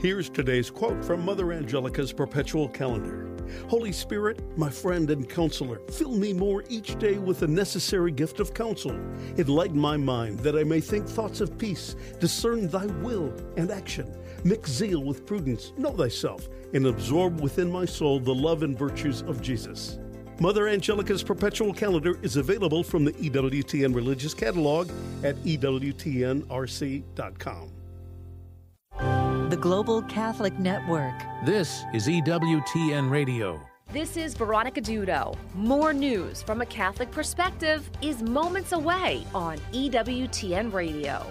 Here's today's quote from Mother Angelica's Perpetual Calendar. Holy Spirit, my friend and counselor, fill me more each day with the necessary gift of counsel. Enlighten my mind that I may think thoughts of peace, discern thy will and action, mix zeal with prudence, know thyself, and absorb within my soul the love and virtues of Jesus. Mother Angelica's Perpetual Calendar is available from the EWTN Religious Catalog at EWTNRC.com. The Global Catholic Network. This is EWTN Radio. This is Veronica Dudo. More news from a Catholic perspective is moments away on EWTN Radio.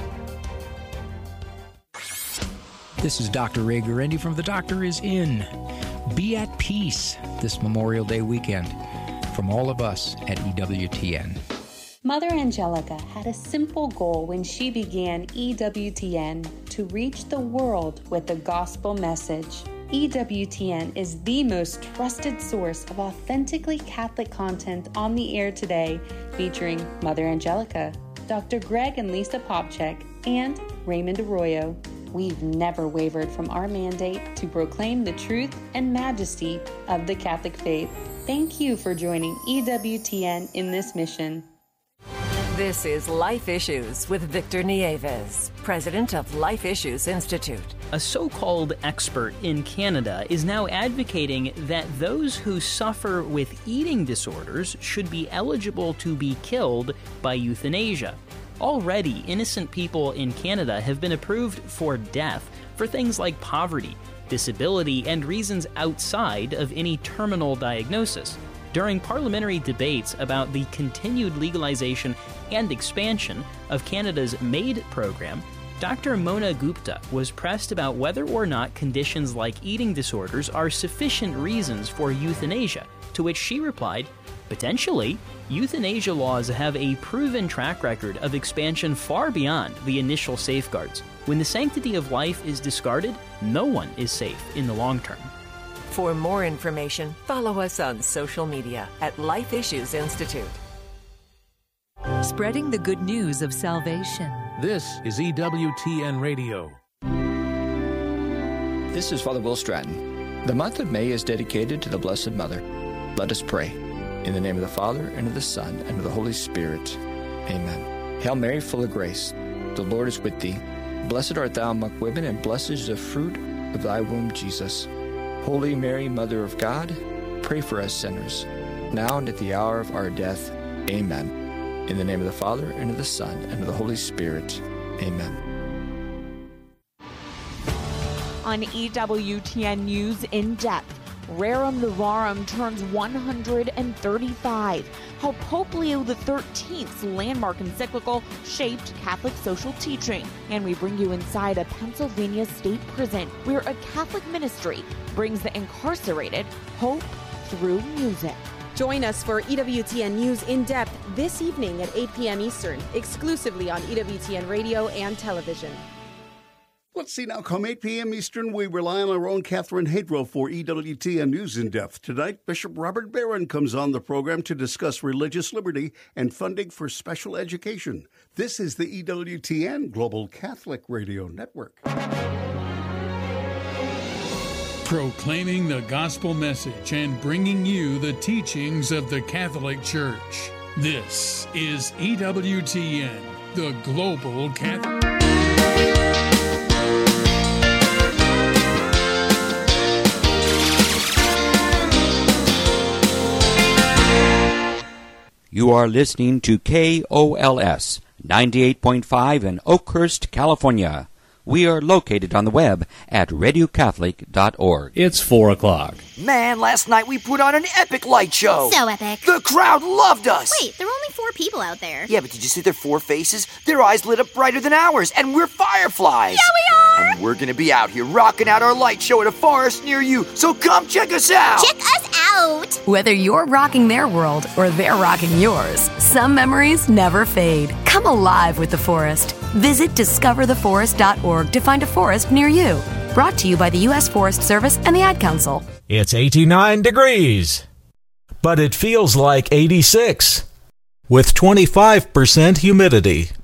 This is Dr. Ray Guarendi from The Doctor Is In. Be at peace this Memorial Day weekend from all of us at EWTN. Mother Angelica had a simple goal when she began EWTN: to reach the world with the gospel message. EWTN is the most trusted source of authentically Catholic content on the air today, featuring Mother Angelica, Dr. Greg and Lisa Popchak, and Raymond Arroyo. We've never wavered from our mandate to proclaim the truth and majesty of the Catholic faith. Thank you for joining EWTN in this mission. This is Life Issues with Victor Nieves, president of Life Issues Institute. A so-called expert in Canada is now advocating that those who suffer with eating disorders should be eligible to be killed by euthanasia. Already, innocent people in Canada have been approved for death for things like poverty, disability, and reasons outside of any terminal diagnosis. During parliamentary debates about the continued legalization and expansion of Canada's MAID program, Dr. Mona Gupta was pressed about whether or not conditions like eating disorders are sufficient reasons for euthanasia, to which she replied, potentially. Euthanasia laws have a proven track record of expansion far beyond the initial safeguards. When the sanctity of life is discarded, no one is safe in the long term. For more information, follow us on social media at Life Issues Institute. Spreading the good news of salvation. This is EWTN Radio. This is Father Will Stratton. The month of May is dedicated to the Blessed Mother. Let us pray. In the name of the Father, and of the Son, and of the Holy Spirit. Amen. Hail Mary, full of grace, the Lord is with thee. Blessed art thou among women, and blessed is the fruit of thy womb, Jesus. Holy Mary, Mother of God, pray for us sinners, now and at the hour of our death. Amen. In the name of the Father, and of the Son, and of the Holy Spirit. Amen. On EWTN News In Depth, Rerum Novarum turns 135. How Pope Leo XIII's landmark encyclical shaped Catholic social teaching. And we bring you inside a Pennsylvania state prison where a Catholic ministry brings the incarcerated hope through music. Join us for EWTN News In Depth this evening at 8 p.m. Eastern, exclusively on EWTN Radio and Television. Let's see now, come 8 p.m. Eastern, we rely on our own Catherine Hadro for EWTN News In Depth. Tonight, Bishop Robert Barron comes on the program to discuss religious liberty and funding for special education. This is the EWTN Global Catholic Radio Network. Proclaiming the gospel message and bringing you the teachings of the Catholic Church. This is EWTN, the Global Catholic. You are listening to KOLS 98.5 in Oakhurst, California. We are located on the web at radiocatholic.org. It's 4 o'clock. Man, last night we put on an epic light show. So epic. The crowd loved us. Wait, there were only 4 people out there. Yeah, but did you see their 4 faces? Their eyes lit up brighter than ours, and we're fireflies. Yeah, we are. And we're going to be out here rocking out our light show at a forest near you, so come check us out. Check us out. Whether you're rocking their world or they're rocking yours, some memories never fade. Come alive with the forest. Visit discovertheforest.org to find a forest near you. Brought to you by the U.S. Forest Service and the Ad Council. It's 89 degrees, but it feels like 86 with 25% humidity.